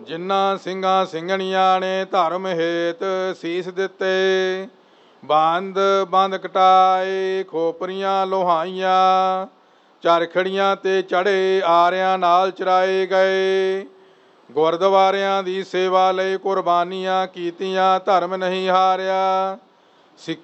ਜਿਨ੍ਹਾਂ ਸਿੰਘਾਂ ਸਿੰਘਣੀਆਂ ਨੇ ਧਰਮ ਹੇਤ ਸੀਸ ਦਿੱਤੇ। ਬੰਦ ਬੰਦ ਕਟਾਏ ਖੋਪਰੀਆਂ ਲੋਹਾਈਆਂ, ਚਰਖੜੀਆਂ ਤੇ ਚੜ੍ਹੇ ਆਰਿਆਂ ਨਾਲ ਚਰਾਏ ਗਏ। ਗੁਰਦੁਆਰਿਆਂ ਦੀ ਸੇਵਾ ਲਈ ਕੁਰਬਾਨੀਆਂ ਕੀਤੀਆਂ, ਧਰਮ ਨਹੀਂ ਹਾਰਿਆ।